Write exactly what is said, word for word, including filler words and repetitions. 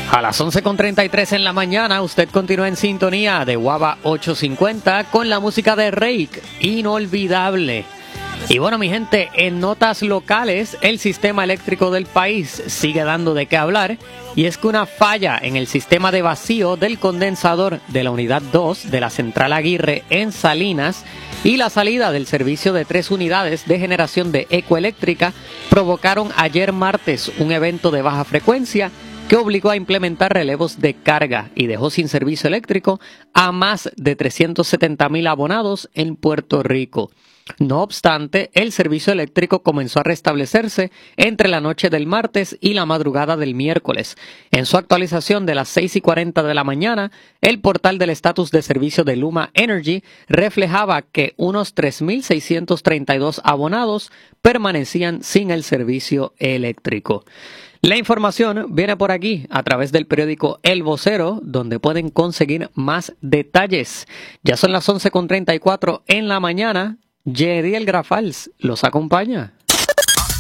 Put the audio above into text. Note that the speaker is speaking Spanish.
A las once con treinta y tres en la mañana, usted continúa en sintonía de Guava ochocientos cincuenta con la música de Rake, Inolvidable. Y bueno, mi gente, en notas locales, el sistema eléctrico del país sigue dando de qué hablar, y es que una falla en el sistema de vacío del condensador de la unidad dos de la central Aguirre en Salinas y la salida del servicio de tres unidades de generación de Ecoeléctrica provocaron ayer martes un evento de baja frecuencia que obligó a implementar relevos de carga y dejó sin servicio eléctrico a más de trescientos setenta mil abonados en Puerto Rico. No obstante, el servicio eléctrico comenzó a restablecerse entre la noche del martes y la madrugada del miércoles. En su actualización de las seis y cuarenta de la mañana, el portal del estatus de servicio de Luma Energy reflejaba que unos tres mil seiscientos treinta y dos abonados permanecían sin el servicio eléctrico. La información viene por aquí a través del periódico El Vocero, donde pueden conseguir más detalles. Ya son las once con treinta y cuatro en la mañana. Yediel Grafals los acompaña.